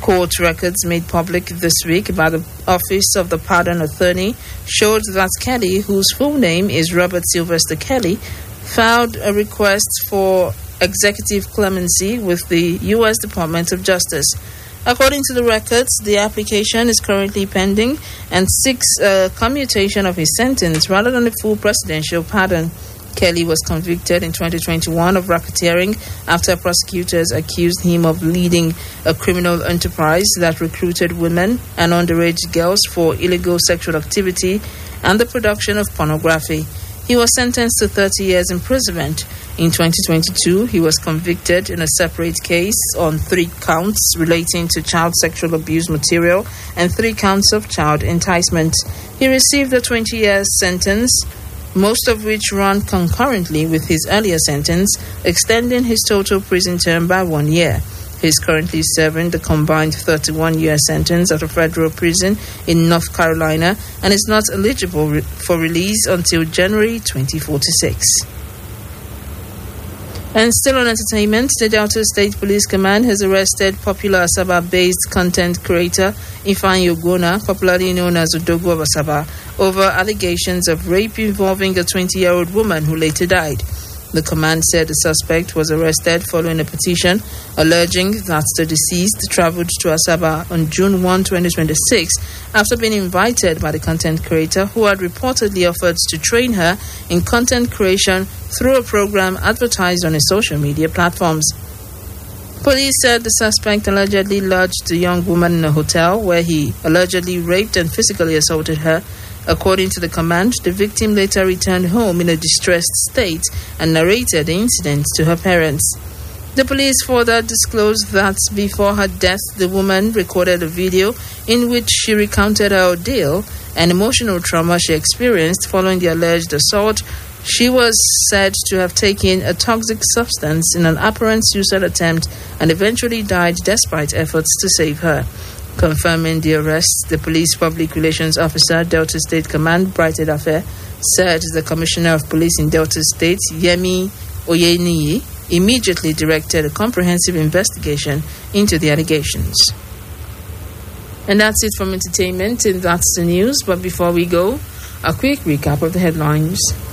Court records made public this week by the Office of the Pardon Attorney showed that Kelly, whose full name is Robert Sylvester Kelly, filed a request for executive clemency with the U.S. Department of Justice. According to the records, the application is currently pending and seeks a commutation of his sentence rather than a full presidential pardon. Kelly was convicted in 2021 of racketeering after prosecutors accused him of leading a criminal enterprise that recruited women and underage girls for illegal sexual activity and the production of pornography. He was sentenced to 30 years imprisonment. In 2022, he was convicted in a separate case on 3 counts relating to child sexual abuse material and 3 counts of child enticement. He received a 20-year sentence, most of which ran concurrently with his earlier sentence, extending his total prison term by 1 year. He is currently serving the combined 31-year sentence at a federal prison in North Carolina and is not eligible for release until January 2046. And still on entertainment, the Delta State Police Command has arrested popular Asaba-based content creator Ifeanyi Ogbonna, popularly known as Odogwu of Asaba, over allegations of rape involving a 20-year-old woman who later died. The command said the suspect was arrested following a petition alleging that the deceased traveled to Asaba on June 1, 2026, after being invited by the content creator who had reportedly offered to train her in content creation through a program advertised on his social media platforms. Police said the suspect allegedly lodged the young woman in a hotel where he allegedly raped and physically assaulted her. According to the command, the victim later returned home in a distressed state and narrated the incident to her parents. The police further disclosed that before her death, the woman recorded a video in which she recounted her ordeal and emotional trauma she experienced following the alleged assault. She was said to have taken a toxic substance in an apparent suicide attempt and eventually died despite efforts to save her. Confirming the arrest, the police public relations officer, Delta State Command, Bright Edafe, said the Commissioner of Police in Delta State, Yemi Oyeniyi, immediately directed a comprehensive investigation into the allegations. And that's it from entertainment, and that's the news. But before we go, a quick recap of the headlines.